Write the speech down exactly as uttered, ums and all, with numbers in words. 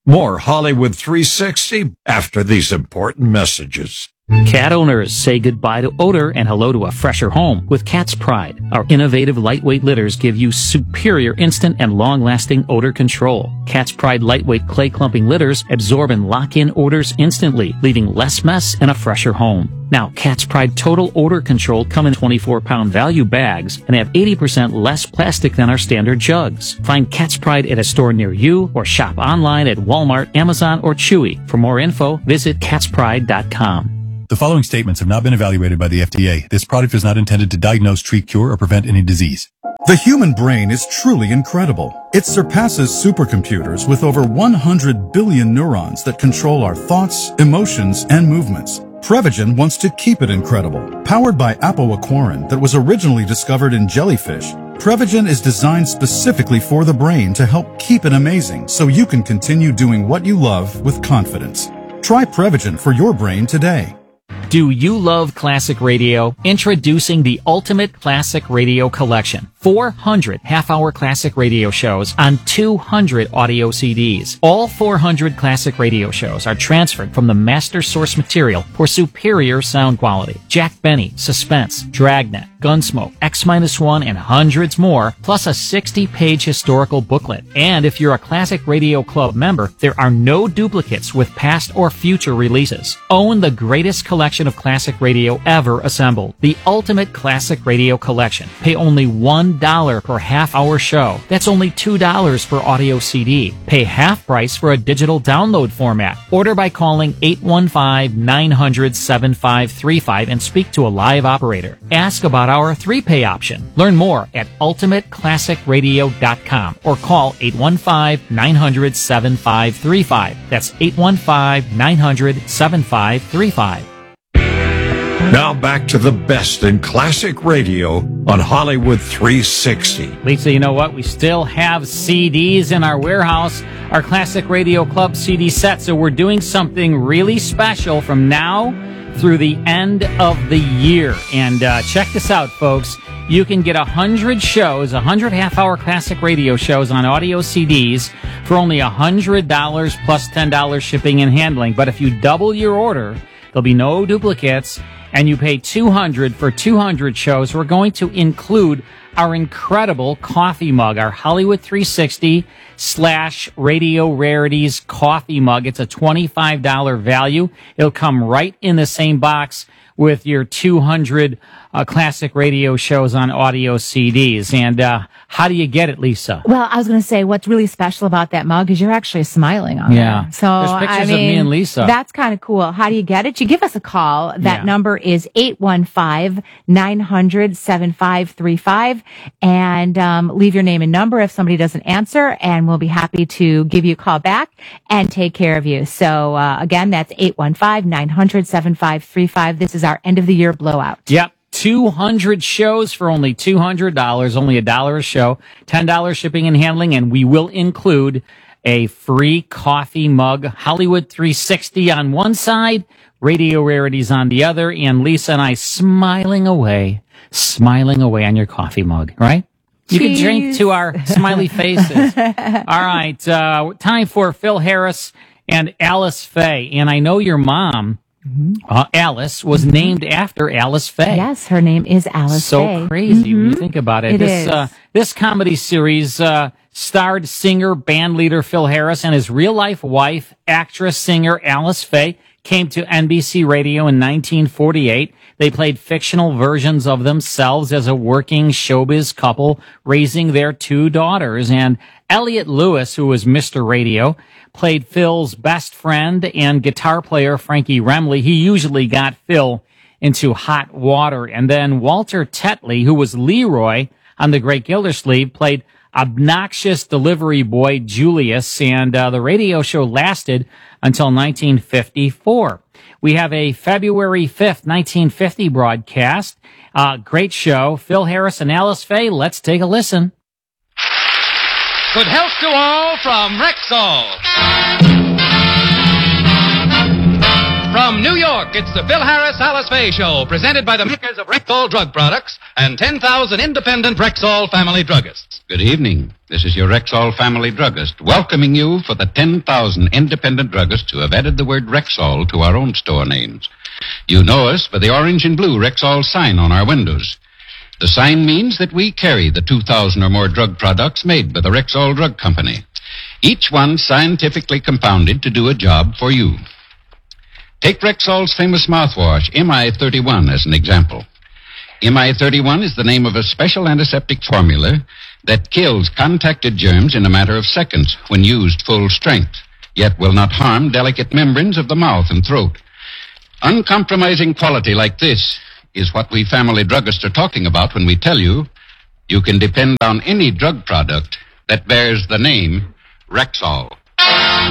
More Hollywood three sixty after these important messages. Cat owners, say goodbye to odor and hello to a fresher home with Cat's Pride. Our innovative lightweight litters give you superior instant and long-lasting odor control. Cat's Pride lightweight clay clumping litters absorb and lock in odors instantly, leaving less mess and a fresher home. Now, Cat's Pride Total Odor Control come in twenty-four pound value bags and have eighty percent less plastic than our standard jugs. Find Cat's Pride at a store near you or shop online at Walmart, Amazon, or Chewy. For more info, visit cats pride dot com. The following statements have not been evaluated by the F D A. This product is not intended to diagnose, treat, cure, or prevent any disease. The human brain is truly incredible. It surpasses supercomputers with over one hundred billion neurons that control our thoughts, emotions, and movements. Prevagen wants to keep it incredible. Powered by apoaquarin that was originally discovered in jellyfish, Prevagen is designed specifically for the brain to help keep it amazing so you can continue doing what you love with confidence. Try Prevagen for your brain today. Do you love classic radio? Introducing the Ultimate Classic Radio Collection. four hundred half-hour classic radio shows on two hundred audio C Ds. All four hundred classic radio shows are transferred from the master source material for superior sound quality. Jack Benny, Suspense, Dragnet, Gunsmoke, X one, and hundreds more, plus a sixty page historical booklet. And if you're a Classic Radio Club member, there are no duplicates with past or future releases. Own the greatest collection of classic radio ever assembled. The Ultimate Classic Radio Collection. Pay only one dollar per half-hour show. That's only two dollars per audio C D. Pay half price for a digital download format. Order by calling eight one five, nine hundred, seven five three five and speak to a live operator. Ask about our three-pay option. Learn more at ultimate classic radio dot com or call eight one five, nine hundred, seven five three five. That's eight one five, nine hundred, seven five three five. Now back to the best in classic radio on Hollywood three sixty. Lisa, you know what? We still have C Ds in our warehouse, our Classic Radio Club C D set, so we're doing something really special from now through the end of the year. And uh, check this out, folks. You can get one hundred shows, one hundred half-hour classic radio shows on audio C Ds for only one hundred dollars plus ten dollars shipping and handling. But if you double your order, there'll be no duplicates, and you pay two hundred dollars for two hundred shows. We're going to include our incredible coffee mug, our Hollywood three sixty slash Radio Rarities coffee mug. It's a twenty-five dollars value. It'll come right in the same box with your two hundred uh, classic radio shows on audio C Ds. And uh, how do you get it, Lisa? Well, I was going to say what's really special about that mug is you're actually smiling on yeah. it. So, there's pictures I mean, of me and Lisa. That's kind of cool. How do you get it? You give us a call. That Yeah. number is eight one five, nine hundred, seven five three five and um, leave your name and number if somebody doesn't answer, and we'll be happy to give you a call back and take care of you. So, uh, again, that's eight one five, nine hundred, seven five three five. This is our end of the year blowout. Yep. two hundred shows for only two hundred dollars, only a dollar a show, ten dollars shipping and handling, and we will include a free coffee mug, Hollywood three sixty on one side, Radio Rarities on the other, and Lisa and I smiling away, smiling away on your coffee mug, right? You can drink to our smiley faces. All right, uh, time for Phil Harris and Alice Faye, and I know your mom, Mm-hmm. Uh, Alice was mm-hmm. named after Alice Faye. Yes, her name is Alice so Faye. So crazy mm-hmm. when you think about it. It this is. Uh, this comedy series uh, starred singer, band leader Phil Harris and his real-life wife, actress, singer Alice Faye, came to N B C Radio in nineteen forty-eight. They played fictional versions of themselves as a working showbiz couple, raising their two daughters. And Elliot Lewis, who was Mister Radio, played Phil's best friend and guitar player Frankie Remley. He usually got Phil into hot water. And then Walter Tetley, who was Leroy on The Great Gildersleeve, played obnoxious delivery boy Julius. And uh, the radio show lasted until nineteen fifty-four. We have a February fifth, nineteen fifty broadcast. Uh, great show. Phil Harris and Alice Faye. Let's take a listen. Good health to all from Rexall. From New York, it's the Bill Harris Alice Faye Show, presented by the makers of Rexall Drug Products and ten thousand independent Rexall family druggists. Good evening. This is your Rexall family druggist, welcoming you for the ten thousand independent druggists who have added the word Rexall to our own store names. You know us for the orange and blue Rexall sign on our windows. The sign means that we carry the two thousand or more drug products made by the Rexall Drug Company, each one scientifically compounded to do a job for you. Take Rexall's famous mouthwash, M I thirty-one, as an example. M I thirty-one is the name of a special antiseptic formula that kills contacted germs in a matter of seconds when used full strength, yet will not harm delicate membranes of the mouth and throat. Uncompromising quality like this is what we family druggists are talking about when we tell you you can depend on any drug product that bears the name Rexall.